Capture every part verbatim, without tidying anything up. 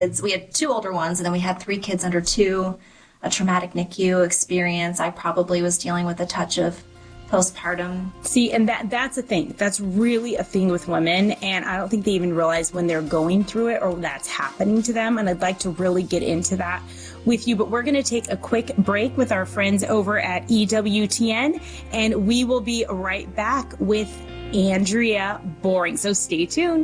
kids. We had two older ones, and then we had three kids under two, a traumatic N I C U experience. I probably was dealing with a touch of postpartum. See, and that that's a thing. That's really a thing with women, and I don't think they even realize when they're going through it or that's happening to them, and I'd like to really get into that with you, but we're going to take a quick break with our friends over at E W T N, and we will be right back with Andrea Boring, so stay tuned.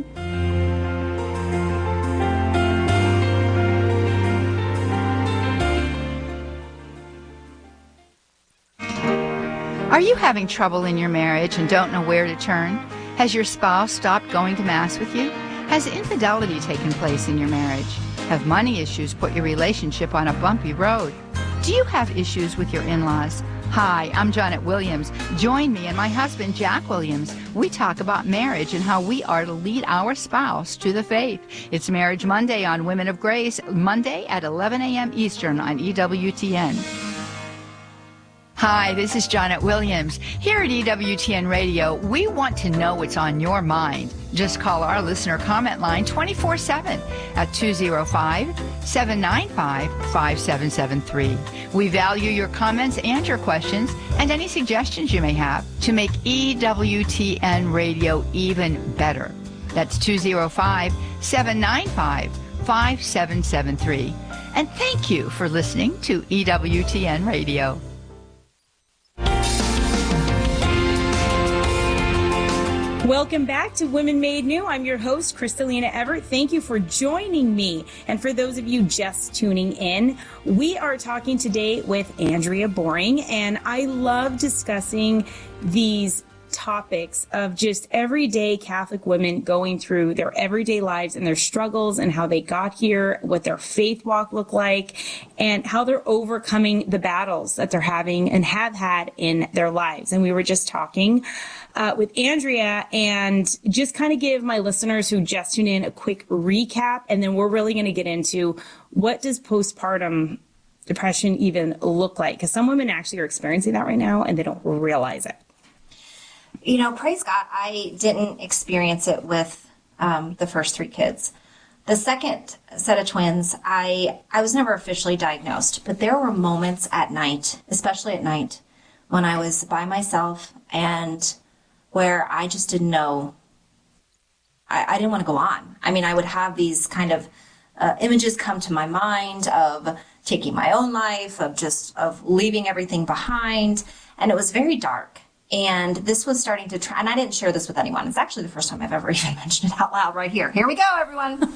Are you having trouble in your marriage and don't know where to turn? Has your spouse stopped going to Mass with you? Has infidelity taken place in your marriage? Have money issues put your relationship on a bumpy road? Do you have issues with your in-laws? Hi, I'm Janet Williams. Join me and my husband, Jack Williams. We talk about marriage and how we are to lead our spouse to the faith. It's Marriage Monday on Women of Grace, Monday at eleven a.m. Eastern on E W T N. Hi, this is Janet Williams. Here at E W T N Radio, we want to know what's on your mind. Just call our listener comment line twenty-four seven at two oh five, seven nine five, five seven seven three. We value your comments and your questions and any suggestions you may have to make E W T N Radio even better. That's two oh five, seven nine five, five seven seven three. And thank you for listening to E W T N Radio. Welcome back to Women Made New. I'm your host, Kristalina Everett. Thank you for joining me. And for those of you just tuning in, we are talking today with Andrea Boring, and I love discussing these topics of just everyday Catholic women going through their everyday lives and their struggles and how they got here, what their faith walk looked like, and how they're overcoming the battles that they're having and have had in their lives. And we were just talking uh, with Andrea, and just kind of give my listeners who just tuned in a quick recap, and then we're really going to get into what does postpartum depression even look like, because some women actually are experiencing that right now and they don't realize it. You know, praise God, I didn't experience it with um, the first three kids. The second set of twins, I, I was never officially diagnosed, but there were moments at night, especially at night, when I was by myself and where I just didn't know, I, I didn't want to go on. I mean, I would have these kind of uh, images come to my mind of taking my own life, of just, of leaving everything behind, and it was very dark. And this was starting to try, and I didn't share this with anyone. It's actually the first time I've ever even mentioned it out loud right here. Here we go, everyone.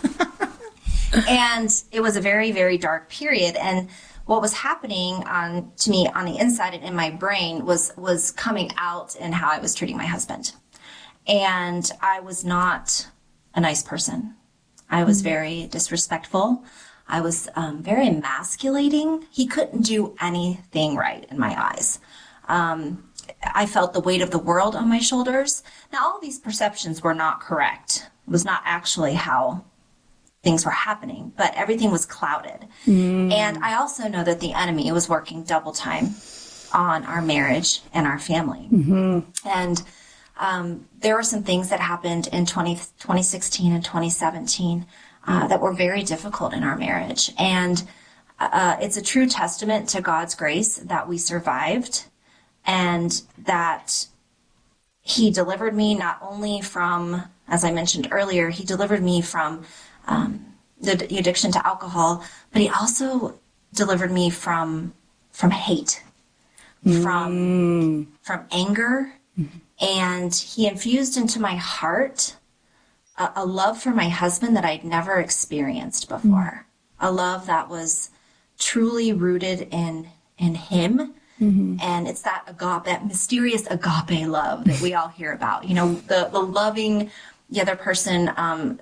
And it was a very, very dark period. And what was happening on to me on the inside and in my brain was was coming out in how I was treating my husband. And I was not a nice person. I was mm-hmm. very disrespectful. I was um, very emasculating. He couldn't do anything right in my eyes. Um, I felt the weight of the world on my shoulders. Now, all these perceptions were not correct. It was not actually how things were happening, but everything was clouded. Mm. And I also know that the enemy was working double time on our marriage and our family. Mm-hmm. And um, there were some things that happened in twenty, twenty sixteen and twenty seventeen uh, that were very difficult in our marriage. And uh, it's a true testament to God's grace that we survived, and that he delivered me not only from, as I mentioned earlier, he delivered me from um, the, the addiction to alcohol, but he also delivered me from from hate, mm. from from anger, mm-hmm. and he infused into my heart a, a love for my husband that I'd never experienced before, mm. a love that was truly rooted in in him. Mm-hmm. And it's that agape, that mysterious agape love that we all hear about. You know, the, the loving the other person um,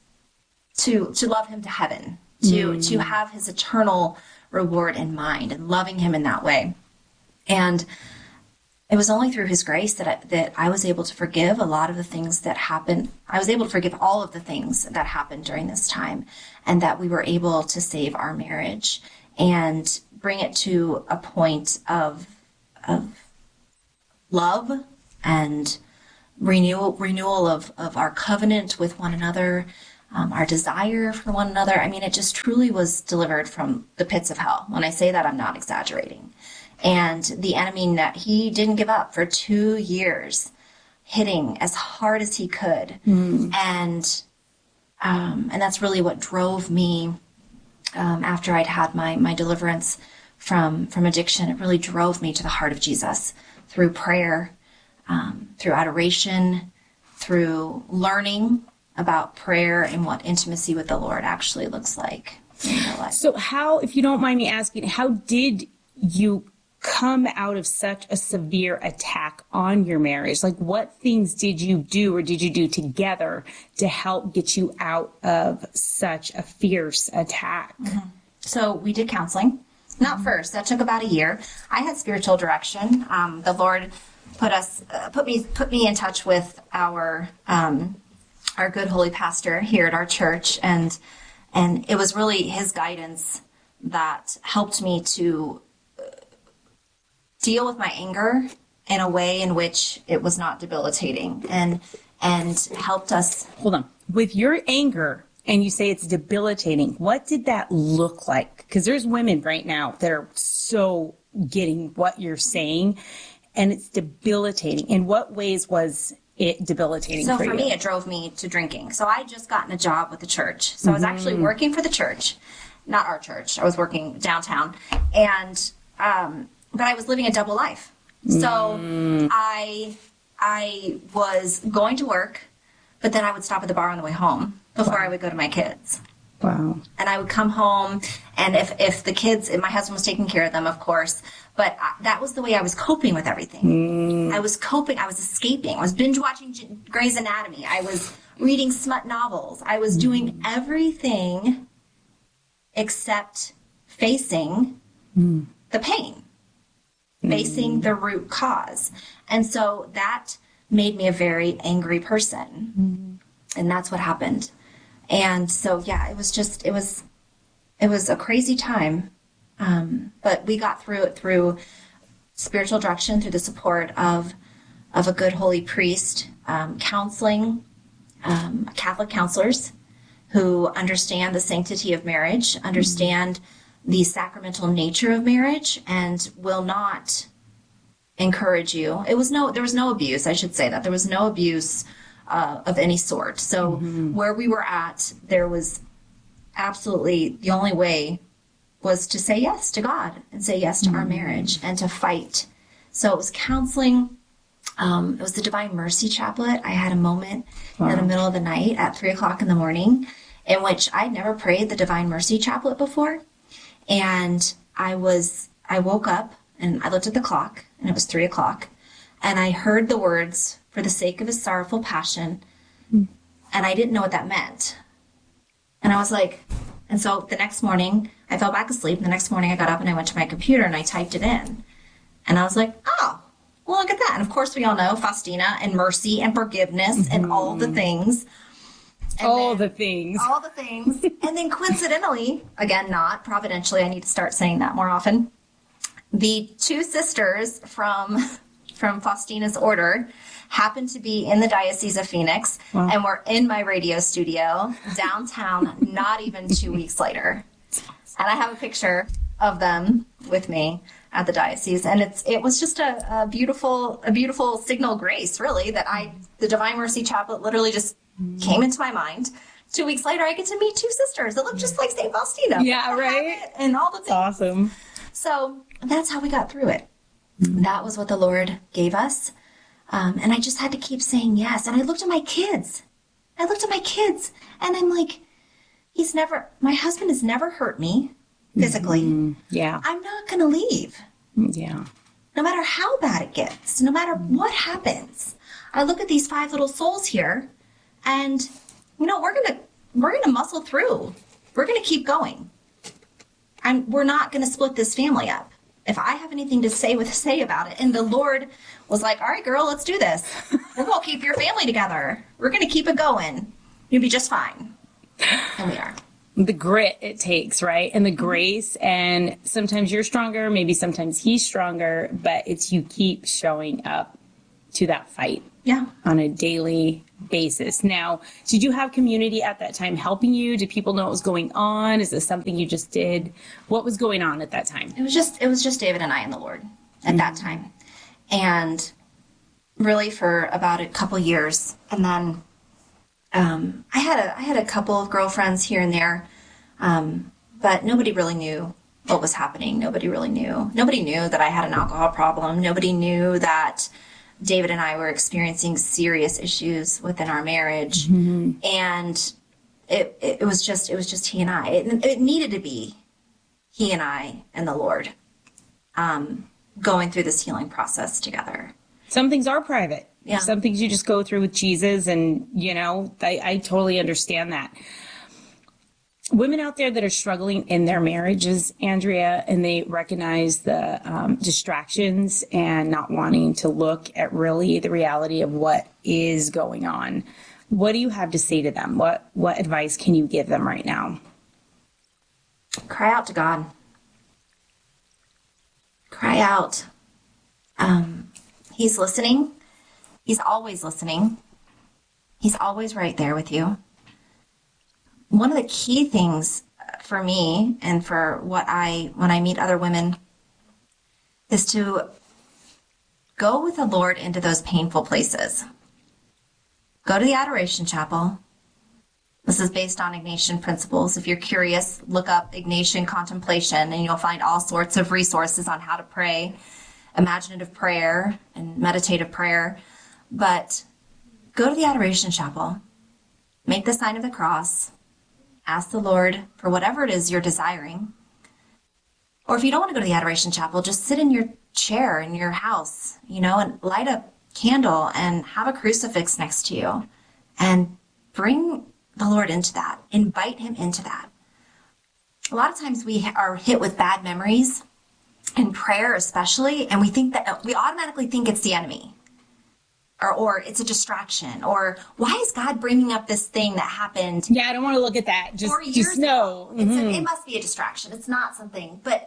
to to love him to heaven, to mm. to have his eternal reward in mind, and loving him in that way. And it was only through his grace that I, that I was able to forgive a lot of the things that happened. I was able to forgive all of the things that happened during this time, and that we were able to save our marriage and bring it to a point of of love and renewal renewal of, of our covenant with one another, um, our desire for one another. I mean, it just truly was delivered from the pits of hell. When I say that, I'm not exaggerating. And the enemy, he didn't give up for two years, hitting as hard as he could. Mm. And um, and that's really what drove me um, after I'd had my my deliverance from from addiction. It really drove me to the heart of Jesus through prayer, um, through adoration, through learning about prayer and what intimacy with the Lord actually looks like in your life. So how, if you don't mind me asking, how did you come out of such a severe attack on your marriage? Like, what things did you do or did you do together to help get you out of such a fierce attack? Mm-hmm. So we did counseling. Not mm-hmm. first. That took about a year. I had spiritual direction. Um, the Lord put us, uh, put me, put me in touch with our, um, our good holy pastor here at our church, and and it was really his guidance that helped me to deal with my anger in a way in which it was not debilitating, and and helped us. Hold on. With your anger, and you say it's debilitating, what did that look like? Because there's women right now that are so getting what you're saying, and it's debilitating. In what ways was it debilitating so for, for you? me, it drove me to drinking. So I just gotten a job with the church. So mm-hmm. I was actually working for the church, not our church. I was working downtown, and um, but I was living a double life. So mm. I I was going to work, but then I would stop at the bar on the way home before wow. I would go to my kids. Wow. And I would come home, and if, if the kids, if my husband was taking care of them, of course, but I, that was the way I was coping with everything. Mm. I was coping, I was escaping, I was binge watching G- Grey's Anatomy, I was reading smut novels, I was doing mm. everything except facing mm. the pain, mm. facing the root cause. And so that made me a very angry person. Mm. And that's what happened. And so, yeah, it was just, it was, it was a crazy time. Um, but we got through it through spiritual direction, through the support of, of a good holy priest, um, counseling, um, Catholic counselors who understand the sanctity of marriage, understand mm-hmm. the sacramental nature of marriage, and will not encourage you. It was no, there was no abuse. I should say that there was no abuse Uh, of any sort. So mm-hmm. where we were at, there was absolutely the only way was to say yes to God and say yes to mm-hmm. our marriage and to fight. So it was counseling. Um, it was the Divine Mercy Chaplet. I had a moment wow. in the middle of the night at three o'clock in the morning in which I'd never prayed the Divine Mercy Chaplet before. And I was, I woke up and I looked at the clock and it was three o'clock and I heard the words, "For the sake of his sorrowful passion," mm. and I didn't know what that meant. And I was like, and so the next morning, I fell back asleep, and the next morning I got up and I went to my computer and I typed it in. And I was like, oh, well, look at that. And of course, we all know Faustina and mercy and forgiveness mm-hmm. and all the things. And all then, the things. All the things. And then coincidentally, again, not providentially, I need to start saying that more often, the two sisters from, from Faustina's order happened to be in the Diocese of Phoenix wow. and were in my radio studio downtown not even two weeks later. And I have a picture of them with me at the diocese. And it's it was just a, a beautiful a beautiful signal grace, really, that I the Divine Mercy Chaplet literally just mm. came into my mind. Two weeks later, I get to meet two sisters that look just like Saint Faustina. Yeah, right? And all the things. That's awesome. So that's how we got through it. Mm. That was what the Lord gave us. Um, and I just had to keep saying yes. And I looked at my kids. I looked at my kids. And I'm like, he's never, my husband has never hurt me physically. Mm-hmm. Yeah. I'm not going to leave. Yeah. No matter how bad it gets, no matter what happens. I look at these five little souls here. And, you know, we're going to, we're going to muscle through. We're going to keep going. And we're not going to split this family up. If I have anything to say with say about it. And the Lord was like, all right, girl, let's do this. We're going to keep your family together. We're going to keep it going. You'll be just fine. And we are. The grit it takes, right? And the grace. And sometimes you're stronger. Maybe sometimes he's stronger. But it's you keep showing up. to that fight. Yeah. On a daily basis. Now, did you have community at that time helping you? Did people know what was going on? Is this something you just did? What was going on at that time? It was just, it was just David and I and the Lord at mm-hmm. that time. And really for about a couple years. And then, um, I had a, I had a couple of girlfriends here and there. Um, but nobody really knew what was happening. Nobody really knew. Nobody knew that I had an alcohol problem. Nobody knew that David and I were experiencing serious issues within our marriage. Mm-hmm. And it, it was just, it was just he and I. It, it needed to be he and I and the Lord, um, going through this healing process together. Some things are private. Yeah. Some things you just go through with Jesus, and, you know, I, I totally understand that. Women out there that are struggling in their marriages, Andrea, and they recognize the um, distractions and not wanting to look at really the reality of what is going on. What do you have to say to them? What what advice can you give them right now? Cry out to God. Cry out. Um, he's listening. He's always listening. He's always right there with you. One of the key things for me and for what I, when I meet other women, is to go with the Lord into those painful places. Go to the Adoration Chapel. This is based on Ignatian principles. If you're curious, look up Ignatian contemplation and you'll find all sorts of resources on how to pray, imaginative prayer and meditative prayer. But go to the Adoration Chapel, make the sign of the cross, ask the Lord for whatever it is you're desiring. Or if you don't want to go to the Adoration Chapel, just sit in your chair in your house, you know, and light a candle and have a crucifix next to you and bring the Lord into that. Invite him into that. A lot of times we are hit with bad memories in prayer especially, and we think that we automatically think it's the enemy. Or, or it's a distraction, or why is God bringing up this thing that happened? Yeah, I don't want to look at that. Just, just know. Mm-hmm. It's a, it must be a distraction. It's not something, but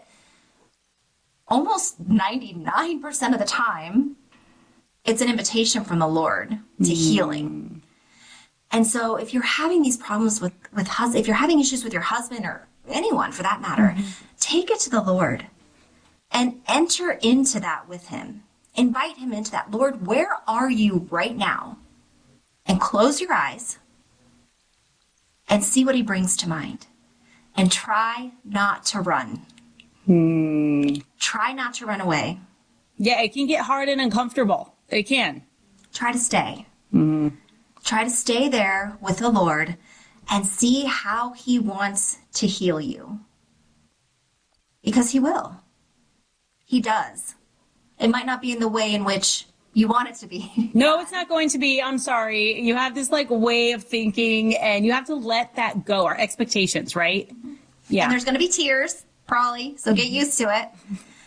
almost ninety-nine percent of the time, it's an invitation from the Lord to mm. healing. And so if you're having these problems with, with husband, if you're having issues with your husband or anyone for that matter, mm-hmm. take it to the Lord and enter into that with him. Invite him into that. Lord, where are you right now? And close your eyes and see what he brings to mind. And try not to run. Hmm. Try not to run away. Yeah, it can get hard and uncomfortable. It can. Try to stay. Hmm. Try to stay there with the Lord and see how he wants to heal you. Because he will. He does. It might not be in the way in which you want it to be. No, it's not going to be. I'm sorry. You have this like way of thinking and you have to let that go. Our expectations, right? Yeah. And there's going to be tears, probably. So get used to it.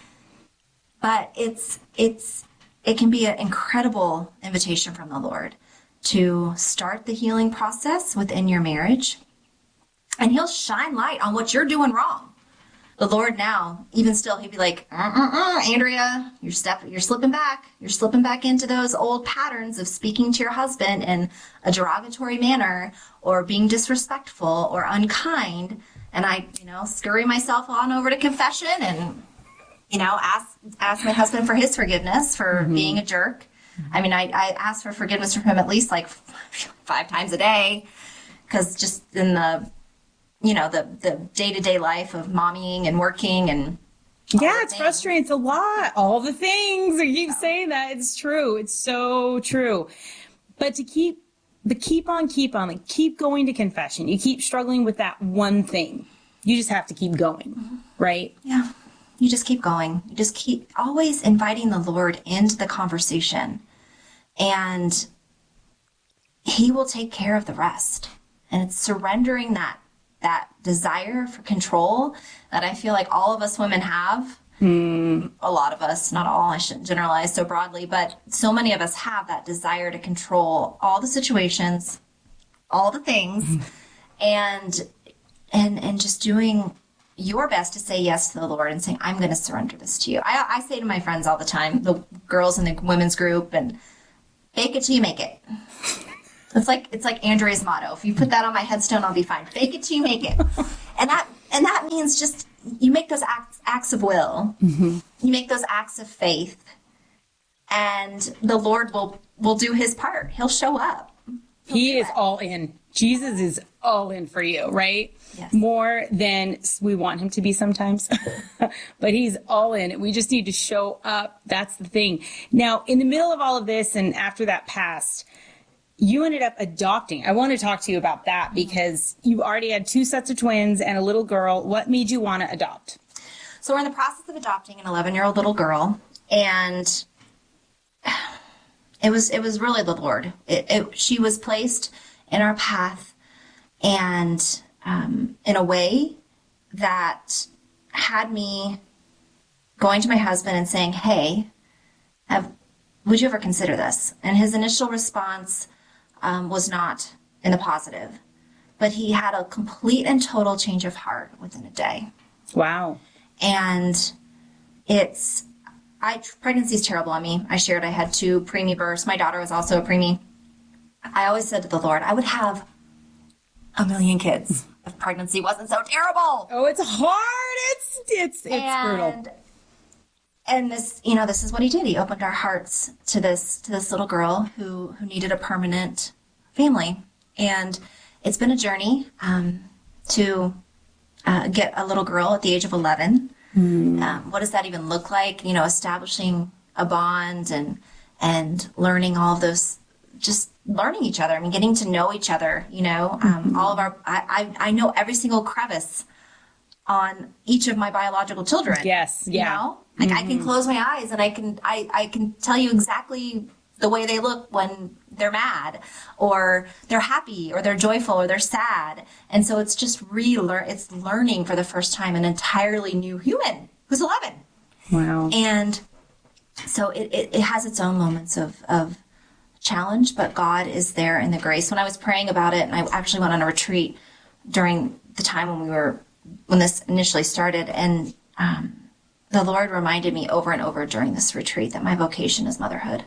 But it's, it's, it can be an incredible invitation from the Lord to start the healing process within your marriage. And he'll shine light on what you're doing wrong. The Lord now, even still, he'd be like, uh-uh-uh, Andrea, you're step, you're slipping back. You're slipping back into those old patterns of speaking to your husband in a derogatory manner or being disrespectful or unkind. And I, you know, scurry myself on over to confession and, you know, ask ask my husband for his forgiveness for mm-hmm. being a jerk. I mean, I, I ask for forgiveness from him at least like five times a day because just in the you know, the, the day-to-day life of mommying and working and yeah, it's frustrating. It's a lot. All the things. I keep saying that. It's true. It's so true. But to keep, but keep on, keep on, like keep going to confession. You keep struggling with that one thing. You just have to keep going, mm-hmm. right? Yeah. You just keep going. You just keep always inviting the Lord into the conversation and he will take care of the rest. And it's surrendering that that desire for control that I feel like all of us women have. Mm. A lot of us, not all, I shouldn't generalize so broadly, but so many of us have that desire to control all the situations, all the things, mm. and and and just doing your best to say yes to the Lord and saying, I'm going to surrender this to you. I, I say to my friends all the time, the girls in the women's group and fake it till you make it. It's like it's like Andrea's motto. If you put that on my headstone, I'll be fine. Fake it till you make it. And that and that means just you make those acts acts of will. Mm-hmm. You make those acts of faith, and the Lord will will do his part. He'll show up. He'll he is it. all in. Jesus is all in for you, right? Yes. More than we want him to be sometimes. But he's all in. We just need to show up. That's the thing. Now, in the middle of all of this and after that passed, you ended up adopting. I want to talk to you about that because you already had two sets of twins and a little girl. What made you want to adopt? So we're in the process of adopting an eleven-year-old little girl, and it was it was really the Lord. It, it, she was placed in our path, and um, in a way that had me going to my husband and saying, "Hey, have, would you ever consider this?" And his initial response um, was not in the positive, but he had a complete and total change of heart within a day. Wow. And it's, I, pregnancy is terrible on me. I shared I had two preemie births. My daughter was also a preemie. I always said to the Lord, I would have a million kids if pregnancy wasn't so terrible. Oh, it's hard. It's, it's, it's and, brutal. And this, you know, this is what he did. He opened our hearts to this, to this little girl who, who needed a permanent family. And it's been a journey, um, to, uh, get a little girl at the age of eleven. Mm. Um, what does that even look like? You know, establishing a bond and, and learning all of those, just learning each other. I mean, getting to know each other, you know, um, mm-hmm. all of our, I, I, I know every single crevice on each of my biological children. Yes. Yeah. You know? Like mm-hmm. I can close my eyes and I can, I, I can tell you exactly the way they look when they're mad or they're happy or they're joyful or they're sad. And so it's just relearn, it's learning for the first time an entirely new human who's eleven. Wow. And so it, it, it has its own moments of, of challenge, but God is there in the grace. When I was praying about it, and I actually went on a retreat during the time when we were, when this initially started, and um, the Lord reminded me over and over during this retreat that my vocation is motherhood.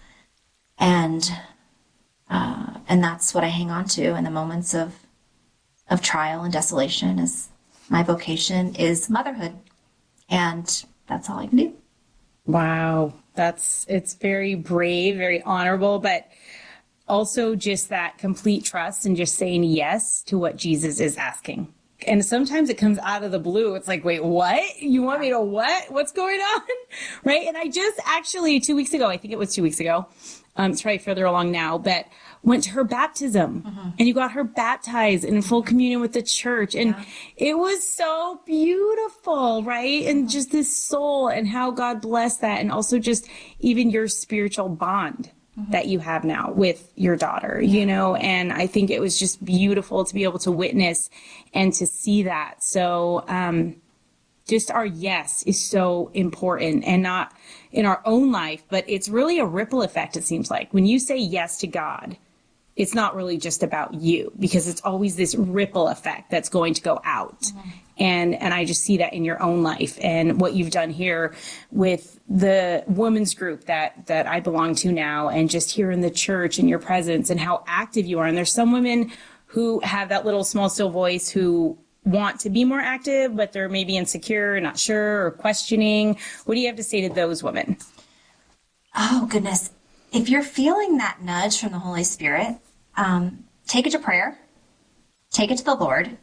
And uh, and that's what I hang on to in the moments of of trial and desolation is my vocation is motherhood. And that's all I can do. Wow. That's, it's very brave, very honorable, but also just that complete trust and just saying yes to what Jesus is asking. And sometimes it comes out of the blue. It's like, wait, what? You want me to what? What's going on? Right? And I just actually two weeks ago, I think it was two weeks ago, um, it's probably further along now, but went to her baptism mm-hmm. and you got her baptized in full communion with the church. And yeah. it was so beautiful, right? And just this soul and how God blessed that. And also just even your spiritual bond mm-hmm. that you have now with your daughter, yeah. you know, and I think it was just beautiful to be able to witness and to see that. So, um, just our yes is so important, and not in our own life, but it's really a ripple effect. It seems like when you say yes to God, it's not really just about you, because it's always this ripple effect that's going to go out. Mm-hmm. And, and I just see that in your own life and what you've done here with the women's group that, that I belong to now, and just here in the church and your presence and how active you are. And there's some women who have that little small, still voice who want to be more active, but they're maybe insecure, not sure, or questioning. What do you have to say to those women? Oh, goodness. If you're feeling that nudge from the Holy Spirit, um, take it to prayer. Take it to the Lord.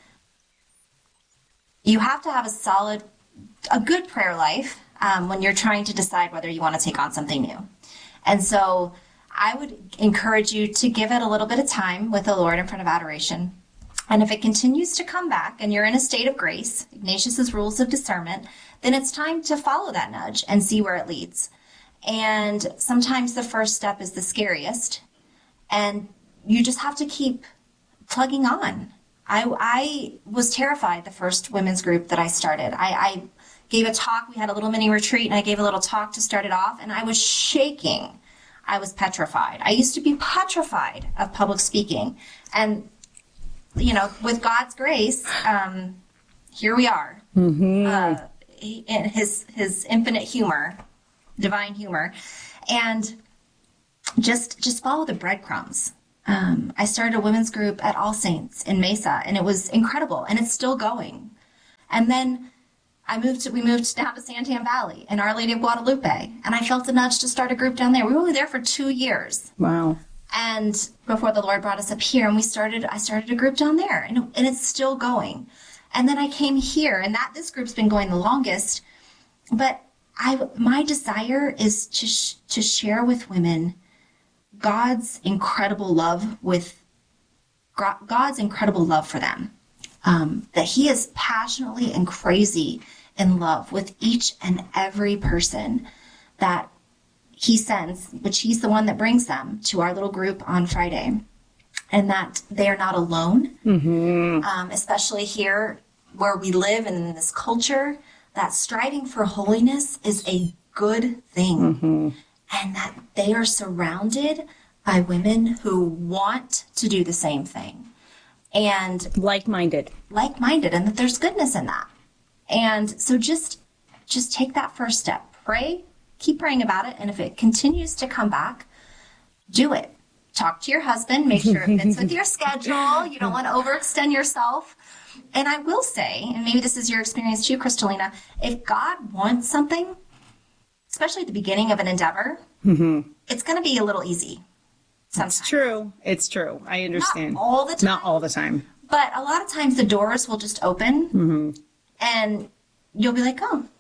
You have to have a solid, a good prayer life um, when you're trying to decide whether you want to take on something new. And so I would encourage you to give it a little bit of time with the Lord in front of adoration. And if it continues to come back and you're in a state of grace, Ignatius's rules of discernment, then it's time to follow that nudge and see where it leads. And sometimes the first step is the scariest, and you just have to keep plugging on. I, I was terrified the first women's group that I started. I, I gave a talk. We had a little mini retreat, and I gave a little talk to start it off, and I was shaking. I was petrified. I used to be petrified of public speaking. And you know, with God's grace, um, here we are. Mm-hmm. Uh, he, in his his infinite humor, divine humor, and just just follow the breadcrumbs. Um, I started a women's group at All Saints in Mesa, and it was incredible, and it's still going. And then I moved to, we moved down to Santan Valley in Our Lady of Guadalupe, and I felt a nudge to start a group down there. We were only there for two years. Wow. And before the Lord brought us up here, and we started, I started a group down there, and, and it's still going. And then I came here, and that this group's been going the longest. But I, my desire is to sh- to share with women God's incredible love with God's incredible love for them. Um, that He is passionately and crazy in love with each and every person that He sends, which He's the one that brings them to our little group on Friday, and that they are not alone, mm-hmm. um, especially here where we live and in this culture, that striving for holiness is a good thing, mm-hmm. and that they are surrounded by women who want to do the same thing. And like-minded. Like-minded, and that there's goodness in that. And so just just take that first step. Pray, keep praying about it, and if it continues to come back, do it. Talk to your husband, make sure it fits with your schedule. You don't want to overextend yourself. And I will say, and maybe this is your experience too, Kristalina, if God wants something, especially at the beginning of an endeavor, mm-hmm. it's going to be a little easy. Sometimes. It's true. It's true. I understand. Not all the time. Not all the time. But a lot of times the doors will just open, mm-hmm. and you'll be like, oh,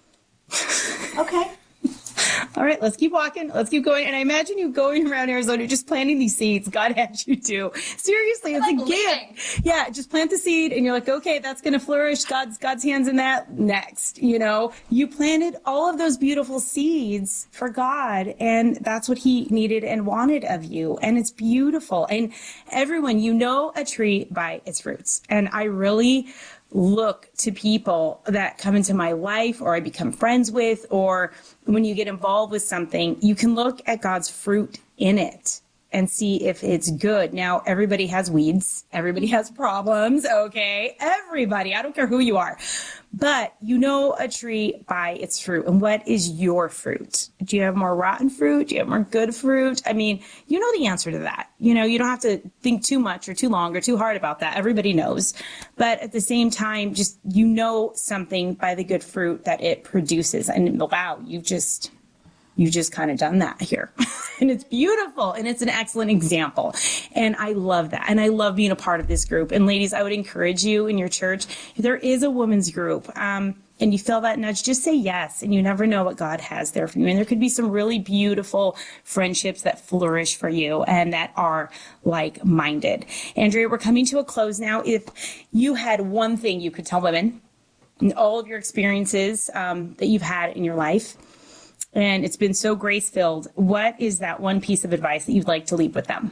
okay. All right, let's keep walking. Let's keep going. And I imagine you going around Arizona, just planting these seeds. God had you do. Seriously, it's like a gift. Yeah, just plant the seed and you're like, okay, that's going to flourish. God's God's hands in that. Next, you know, you planted all of those beautiful seeds for God, and that's what He needed and wanted of you. And it's beautiful. And everyone, you know a tree by its fruits. And I really look to people that come into my life or I become friends with, or when you get involved with something, you can look at God's fruit in it and see if it's good. Now, everybody has weeds. Everybody has problems. Okay. Everybody. I don't care who you are, but you know a tree by its fruit. And what is your fruit? Do you have more rotten fruit? Do you have more good fruit? I mean, you know the answer to that. You know, you don't have to think too much or too long or too hard about that. Everybody knows. But at the same time, just, you know something by the good fruit that it produces. And wow, you've just, you've just kind of done that here. And it's beautiful. And it's an excellent example. And I love that. And I love being a part of this group. And ladies, I would encourage you in your church, if there is a women's group, um, and you feel that nudge, just say yes. And you never know what God has there for you. And there could be some really beautiful friendships that flourish for you and that are like-minded. Andrea, we're coming to a close now. If you had one thing you could tell women in all of your experiences um, that you've had in your life, and it's been so grace-filled, what is that one piece of advice that you'd like to leave with them?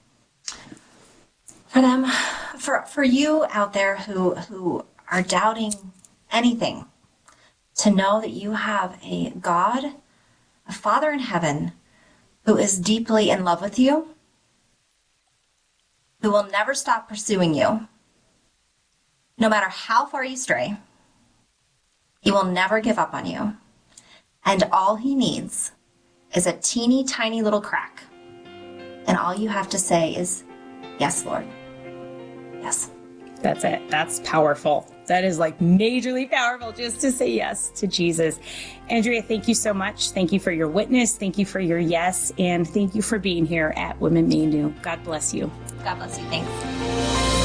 For them, for for you out there who who are doubting anything, to know that you have a God, a Father in heaven, who is deeply in love with you, who will never stop pursuing you, no matter how far you stray. He will never give up on you. And all He needs is a teeny tiny little crack. And all you have to say is, yes, Lord. Yes. That's it. That's powerful. That is like majorly powerful, just to say yes to Jesus. Andrea, thank you so much. Thank you for your witness. Thank you for your yes. And thank you for being here at Women Made New. God bless you. God bless you. Thanks.